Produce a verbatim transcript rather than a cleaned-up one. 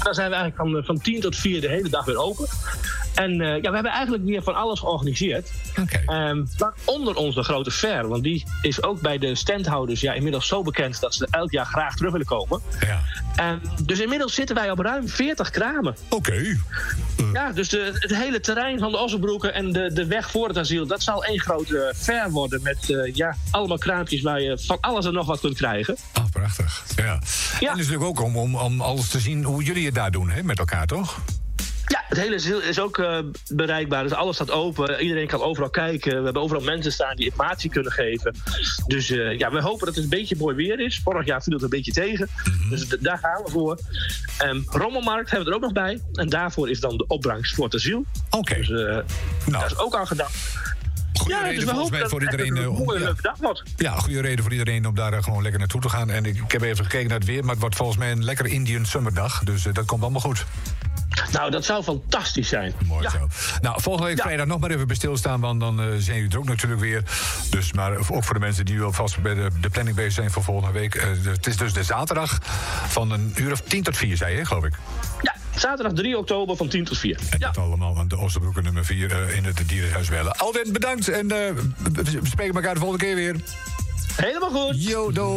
dan zijn we eigenlijk van, van tien tot vier de hele dag weer open. En uh, ja, we hebben eigenlijk weer van alles georganiseerd. Okay. Um, waaronder onze grote fair. Want die is ook bij de standhouders ja, inmiddels zo bekend dat ze elk jaar graag terug willen komen. Ja. Um, dus inmiddels zitten wij op ruim veertig kramen. Oké. Okay. Uh. Ja, dus de, het hele terrein van de Ossenbroeken en de, de weg voor het asiel, dat zal één grote fair worden met uh, ja, allemaal kraampjes waar je van alles en nog wat kunt krijgen. Ah, oh, prachtig. Ja. Ja. En dus natuurlijk ook om, om, om alles te zien hoe jullie het daar doen, hè, met elkaar, toch? Ja, het hele ziel is ook uh, bereikbaar. Dus alles staat open. Iedereen kan overal kijken. We hebben overal mensen staan die informatie kunnen geven. Dus uh, ja, we hopen dat het een beetje mooi weer is. Vorig jaar viel het een beetje tegen. Mm-hmm. Dus d- daar gaan we voor. Um, Rommelmarkt hebben we er ook nog bij. En daarvoor is dan de opbrengst voor het asiel. Oké. Okay. Dus uh, nou. dat is ook al gedaan. Goeie ja, reden dus we volgens mij voor iedereen. Een mooie, ja. leuke dag wordt. Ja, goede reden voor iedereen om daar uh, gewoon lekker naartoe te gaan. En ik, ik heb even gekeken naar het weer, maar het wordt volgens mij een lekker Indian summerdag. Dus uh, dat komt allemaal goed. Nou, dat zou fantastisch zijn. Mooi ja. zo. Nou, volgende week ja. vrijdag nog maar even bij stilstaan, want dan uh, zijn jullie er ook natuurlijk weer. Dus, maar ook voor de mensen die wel vast bij de, de planning bezig zijn voor volgende week. Uh, de, het is dus de zaterdag van een uur of tien tot vier, zei je, geloof ik. Ja, zaterdag drie oktober van tien tot vier. En ja. dat allemaal aan de Oosterbroeken nummer vier uh, in het dierenhuis Wellen. Alwin, bedankt en uh, we spreken elkaar de volgende keer weer. Helemaal goed. Yo, do.